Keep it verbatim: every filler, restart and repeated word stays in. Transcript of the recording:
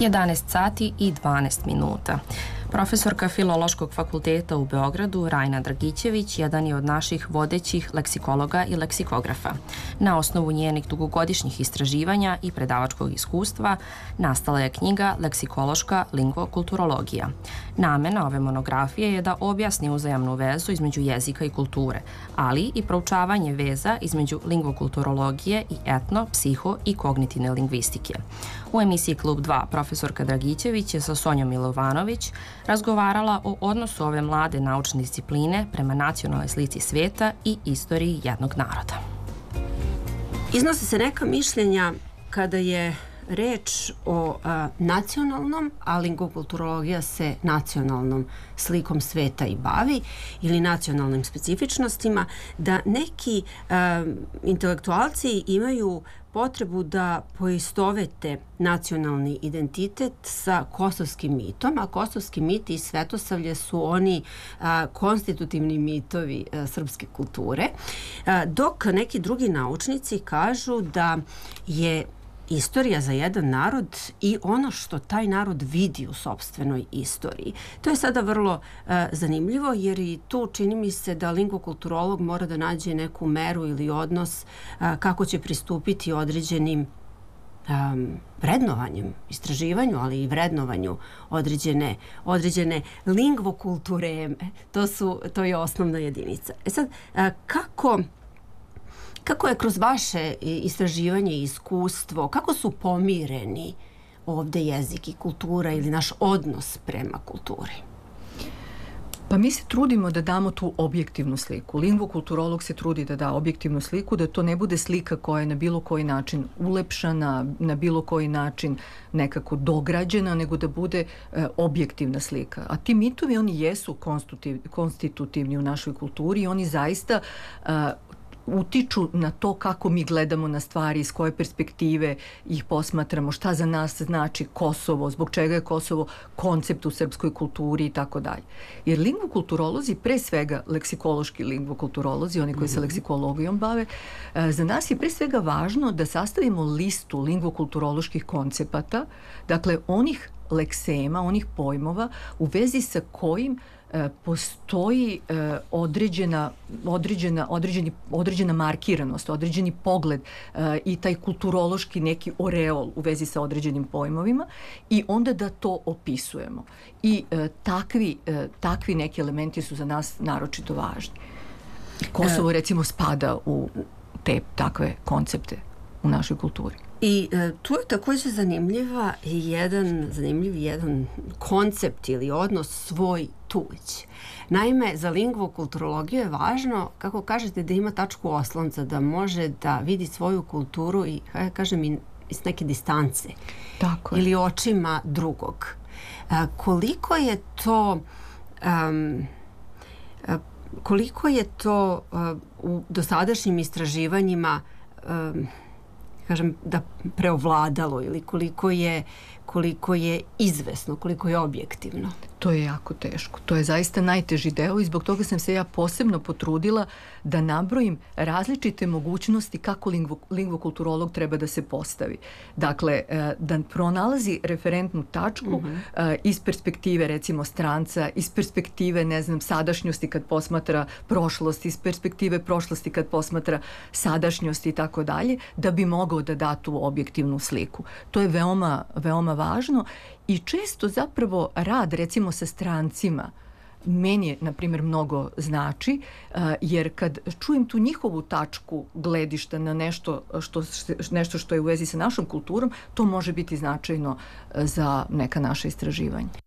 jedanaest sati i dvanaest minuta. Profesorka Filološkog fakulteta u Beogradu, Rajna Dragićević, jedan je od naših vodećih leksikologa i leksikografa. Na osnovu njenih dugogodišnjih istraživanja i predavačkog iskustva nastala je knjiga Leksikološka lingvokulturologija. Namena ove monografije je da objasni uzajamnu vezu između jezika i kulture, ali i proučavanje veza između lingvokulturologije i etno, psiho i kognitivne lingvistike. U emisiji Klub dva profesorka Dragićević je sa Sonjom Milovanović razgovarala o odnosu ove mlade naučne discipline prema nacionalnoj slici sveta i istoriji jednog naroda. Iznose se neka mišljenja kada je reč o a, nacionalnom, a lingvokulturologija se nacionalnom slikom sveta i bavi, ili nacionalnim specifičnostima, da neki a, intelektualci imaju potrebu da poistovete nacionalni identitet sa kosovskim mitom, a kosovski miti i svetosavlje su oni a, konstitutivni mitovi a, srpske kulture, a, dok neki drugi naučnici kažu da je istorija za jedan narod i ono što taj narod vidi u sopstvenoj istoriji. To je sada vrlo uh, zanimljivo, jer i tu čini mi se da lingvokulturolog mora da nađe neku meru ili odnos uh, kako će pristupiti određenim um, vrednovanjem, istraživanju, ali i vrednovanju određene, određene lingvokultureme. To, su, to je osnovna jedinica. E sad, uh, kako... Kako je kroz vaše istraživanje i iskustvo, kako su pomireni ovde jezik i kultura ili naš odnos prema kulturi? Pa mi se trudimo da damo tu objektivnu sliku. Lingvokulturolog se trudi da da objektivnu sliku, da to ne bude slika koja je na bilo koji način ulepšana, na bilo koji način nekako dograđena, nego da bude e, objektivna slika. A ti mitovi, oni jesu konstitutivni u našoj kulturi i oni zaista e, utiču na to kako mi gledamo na stvari, iz koje perspektive ih posmatramo, šta za nas znači Kosovo, zbog čega je Kosovo koncept u srpskoj kulturi i tako dalje. Jer lingvokulturolozi, pre svega leksikološki lingvokulturolozi, oni koji se leksikologijom bave, za nas je pre svega važno da sastavimo listu lingvokulturoloških koncepata, dakle onih leksema, onih pojmova u vezi sa kojim postoji e, određena, određena, određeni, određena markiranost, određeni pogled e, i taj kulturološki neki oreol u vezi sa određenim pojmovima i onda da to opisujemo. I e, takvi, e, takvi neki elementi su za nas naročito važni. Kosovo recimo spada u te takve koncepte u našoj kulturi. I e, tu je također zanimljiva jedan, zanimljiv jedan koncept ili odnos svoj tuđ. Naime, za lingvokulturologiju je važno, kako kažete, da ima tačku oslonca, da može da vidi svoju kulturu i, ja kažem, i iz neke distance. Tako je. Ili očima drugog. A, koliko je to... Um, a, koliko je to a, u dosadašnjim istraživanjima um, kažem, da preovladalo ili koliko je, koliko je izvesno, koliko je objektivno? To je jako teško. To je zaista najteži deo i zbog toga sam se ja posebno potrudila da nabrojim različite mogućnosti kako lingvo, lingvokulturolog treba da se postavi. Dakle, da pronalazi referentnu tačku uh-huh. iz perspektive, recimo, stranca, iz perspektive, ne znam, sadašnjosti kad posmatra prošlost, iz perspektive prošlosti kad posmatra sadašnjosti i tako dalje, da bi mogao da da tu objektivnu sliku. To je veoma, veoma važno i često zapravo rad, recimo, sa strancima meni je, na primjer, mnogo znači, jer kad čujem tu njihovu tačku gledišta na nešto što, nešto što je u vezi sa našom kulturom, to može biti značajno za neka naša istraživanja.